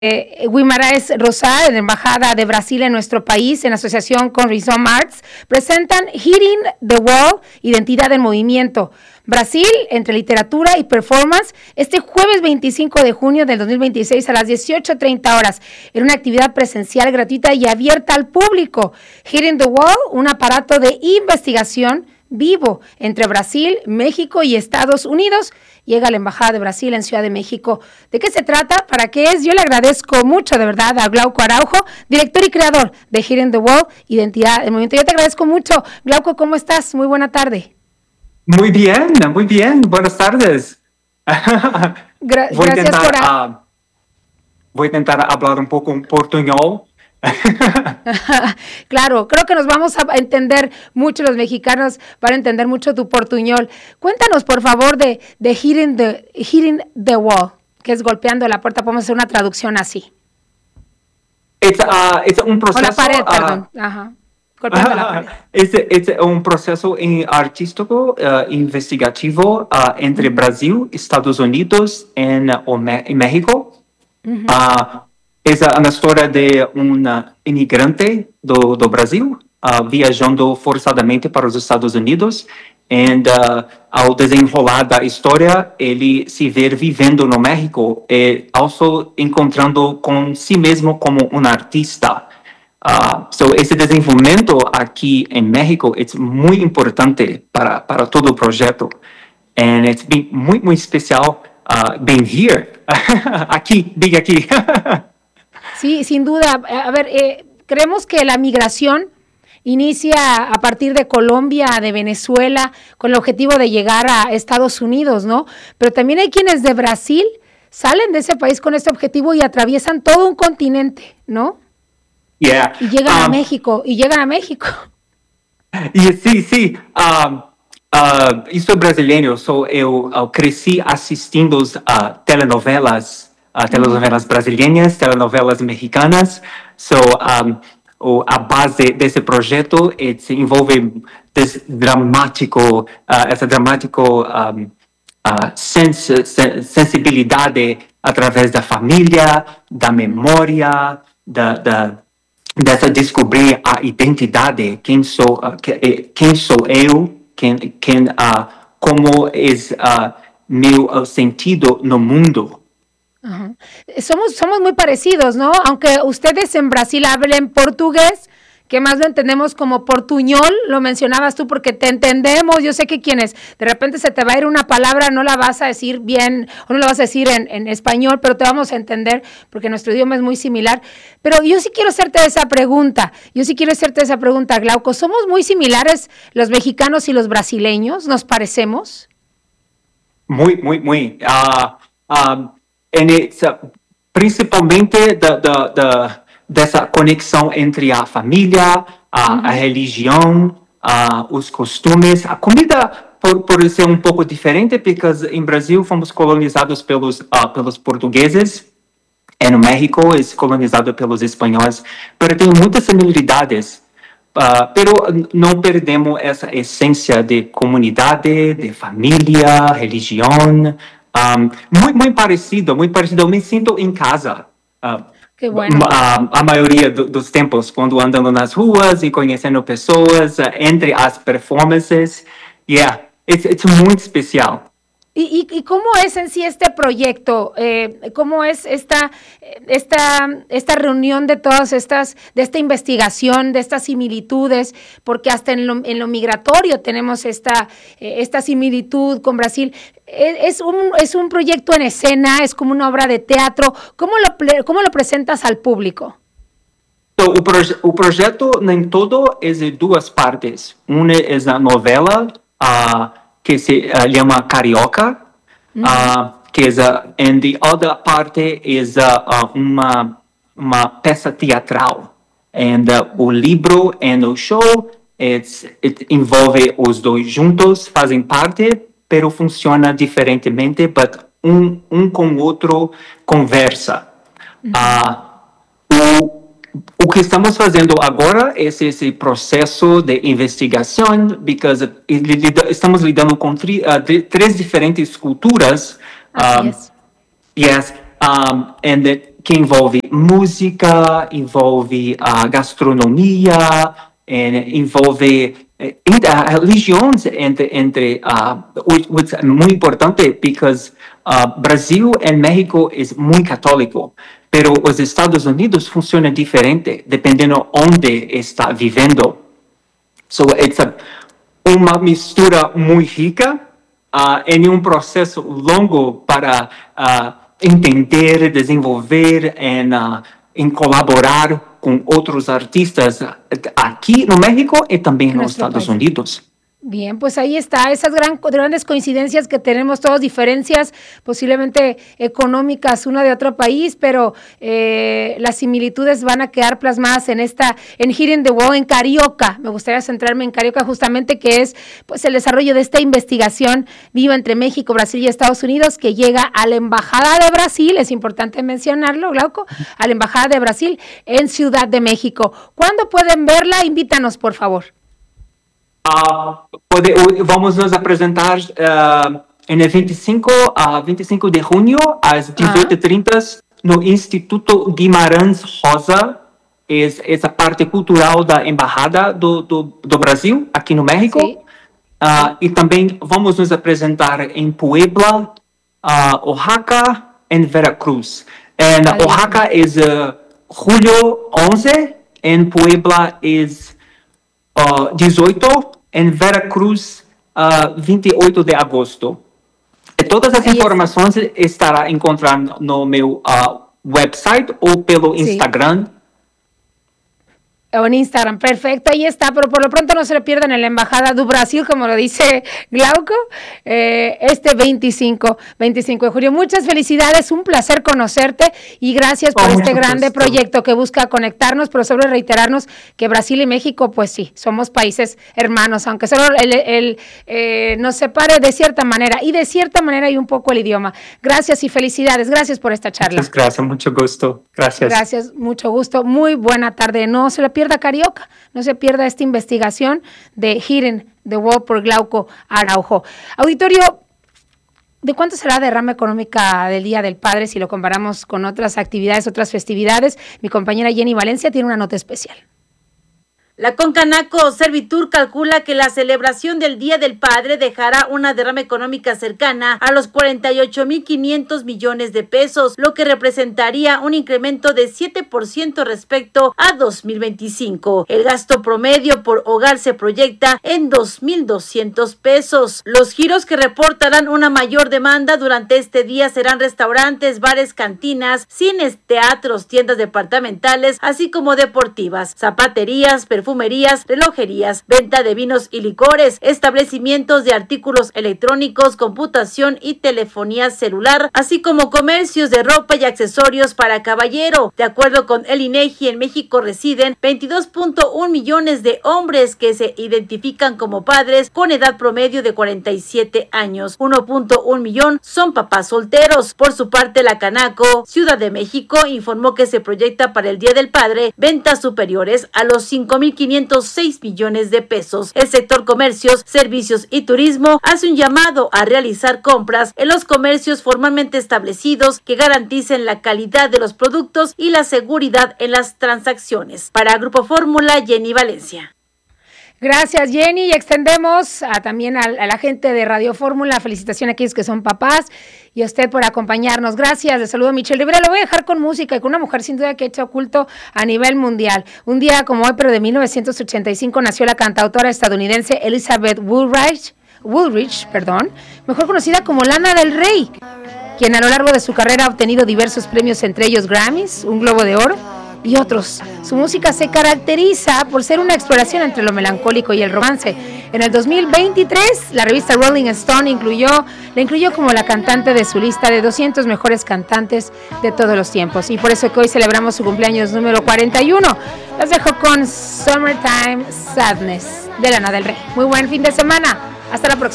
Guimaraes Rosada, de la Embajada de Brasil en nuestro país, en asociación con Rizom Arts, presentan Hitting the Wall, Identidad en Movimiento. Brasil, entre literatura y performance, este jueves 25 de junio del 2026 a las 18:30 horas, en una actividad presencial gratuita y abierta al público. Hitting the Wall, un aparato de investigación vivo entre Brasil, México y Estados Unidos. Llega a la Embajada de Brasil en Ciudad de México. ¿De qué se trata? ¿Para qué es? Yo le agradezco mucho, de verdad, a Glauco Araujo, director y creador de Hitting the Wall, Identidad en Movimiento. Yo te agradezco mucho. Glauco, ¿cómo estás? Muy buena tarde. Muy bien, muy bien. Buenas tardes. Gracias voy a intentar hablar un poco en portuñol. Claro, creo que nos vamos a entender mucho, los mexicanos van a entender mucho tu portuñol. Cuéntanos, por favor, de Hitting the Wall, que es golpeando la puerta. Podemos hacer una traducción así. Es un proceso... O la pared, perdón. Ajá. Golpeando la pared. Es un proceso artístico investigativo entre Brasil, Estados Unidos y México. Es una historia de un inmigrante do Brasil viajando forzadamente para os Estados Unidos e ao desenrolar da história ele se vê vivendo no México e also encontrando com si mesmo como um artista. Esse desenvolvimento aqui em México é muito importante para todo o projeto and it's been muito especial being here. Aquí, diga aquí. Sí, sin duda. A ver, creemos que la migración inicia a partir de Colombia, de Venezuela, con el objetivo de llegar a Estados Unidos, ¿no? Pero también hay quienes de Brasil salen de ese país con este objetivo y atraviesan todo un continente, ¿no? Yeah. Y llegan a México, Sí. Isso é brasileiro, eu cresci assistindo telenovelas brasileiras, telenovelas mexicanas. A base desse projeto se envolve essa dramática sensibilidade através da família, da memória, dessa descobrir a identidade, quem sou eu, como é meu sentido no mundo. Ajá. Somos muy parecidos, ¿no? Aunque ustedes en Brasil hablen portugués, que más lo entendemos como portuñol, lo mencionabas tú porque te entendemos. Yo sé que quienes de repente se te va a ir una palabra, no la vas a decir bien o no la vas a decir en español, pero te vamos a entender porque nuestro idioma es muy similar. Pero yo sí quiero hacerte esa pregunta, Glauco. ¿Somos muy similares los mexicanos y los brasileños? ¿Nos parecemos? Muy. Principalmente dessa conexão entre a família, a religião, os costumes. A comida pode ser um pouco diferente, porque em Brasil fomos colonizados pelos portugueses, e no México é colonizado pelos espanhóis, mas tem muitas similaridades. Pero não perdemos essa essência de comunidade, de família, religião. Muito parecido. Eu me sinto em casa. Qué bueno. A maioria dos tempos, quando andando nas ruas e conhecendo pessoas, entre as performances. Yeah, it's muito especial. ¿Y cómo es en sí este proyecto? ¿Cómo es esta reunión de todas de esta investigación, de estas similitudes? Porque hasta en lo migratorio tenemos esta similitud con Brasil. Es un proyecto en escena, es como una obra de teatro. ¿Cómo lo presentas al público? O projeto nem todo é de duas partes. Uma é a novela, que se chama Carioca, que and the other parte is uma peça teatral. And o livro e o show envolve os dois juntos, fazem parte, pero funciona diferentemente, but com o outro conversa. O que estamos fazendo agora é esse processo de investigação, porque estamos lidando com três diferentes culturas. Yes. And que envolve música, envolve gastronomia, envolve religiões entre which é muito importante, because Brasil e México é muito católico, pero os Estados Unidos funcionam diferente, dependendo onde está vivendo. So, it's uma mistura muito rica, em um processo longo para entender, desenvolver, em colaborar com outros artistas aqui no México e também nos Estados Unidos. Bien, pues ahí está, esas grandes coincidencias que tenemos todos, diferencias posiblemente económicas una de otro país, pero las similitudes van a quedar plasmadas en Hitting the Wall, en Carioca. Me gustaría centrarme en Carioca justamente, que es pues el desarrollo de esta investigación viva entre México, Brasil y Estados Unidos, que llega a la Embajada de Brasil, es importante mencionarlo, Glauco, a la Embajada de Brasil en Ciudad de México. ¿Cuándo pueden verla? Invítanos, por favor. Vamos nos apresentar en el 25 de junio às 18h30 no Instituto Guimarães Rosa, essa parte cultural da Embaixada do Brasil aqui no México. Sí. E também vamos nos apresentar em Puebla, Oaxaca e Veracruz. En Oaxaca é julho 11, em Puebla é 18, em Veracruz, 28 de agosto. E todas as informações estará encontrando no meu website ou pelo Instagram. O en Instagram, perfecto, ahí está, pero por lo pronto no se lo pierdan en la Embajada do Brasil, como lo dice Glauco, este 25 de julio. Muchas felicidades, un placer conocerte y gracias por este grande proyecto que busca conectarnos, pero sobre reiterarnos que Brasil y México, pues sí, somos países hermanos, aunque solo nos separe de cierta manera, y de cierta manera hay un poco el idioma. Gracias y felicidades, gracias por esta charla. Muchas gracias, mucho gusto, gracias. Gracias, mucho gusto, muy buena tarde, no se lo pierda Carioca, no se pierda esta investigación de Hitting the Wall por Glauco Araujo. Auditorio, ¿de cuánto será la derrama económica del Día del Padre si lo comparamos con otras actividades, otras festividades? Mi compañera Jenny Valencia tiene una nota especial. La Concanaco Servitur calcula que la celebración del Día del Padre dejará una derrama económica cercana a los 48,500 millones de pesos, lo que representaría un incremento de 7% respecto a 2025. El gasto promedio por hogar se proyecta en 2,200 pesos. Los giros que reportarán una mayor demanda durante este día serán restaurantes, bares, cantinas, cines, teatros, tiendas departamentales, así como deportivas, zapaterías, perfumerías, relojerías, venta de vinos y licores, establecimientos de artículos electrónicos, computación y telefonía celular, así como comercios de ropa y accesorios para caballero. De acuerdo con el INEGI, en México residen 22.1 millones de hombres que se identifican como padres con edad promedio de 47 años. 1.1 millón son papás solteros. Por su parte, la Canaco Ciudad de México informó que se proyecta para el Día del Padre ventas superiores a los 5,506 millones de pesos. El sector comercios, servicios y turismo hace un llamado a realizar compras en los comercios formalmente establecidos que garanticen la calidad de los productos y la seguridad en las transacciones. Para Grupo Fórmula, Jenny Valencia. Gracias, Jenny, y extendemos también a la gente de Radio Fórmula, felicitación a aquellos que son papás y a usted por acompañarnos. Gracias, les saludo a Michelle Rivera. Lo voy a dejar con música y con una mujer sin duda que ha hecho culto a nivel mundial. Un día como hoy, pero de 1985, nació la cantautora estadounidense Elizabeth Woolrich, mejor conocida como Lana del Rey, quien a lo largo de su carrera ha obtenido diversos premios, entre ellos Grammys, un Globo de Oro y otros. Su música se caracteriza por ser una exploración entre lo melancólico y el romance. En el 2023, la revista Rolling Stone la incluyó como la cantante de su lista de 200 mejores cantantes de todos los tiempos. Y por eso que hoy celebramos su cumpleaños número 41. Los dejo con Summertime Sadness de Lana del Rey. Muy buen fin de semana. Hasta la próxima.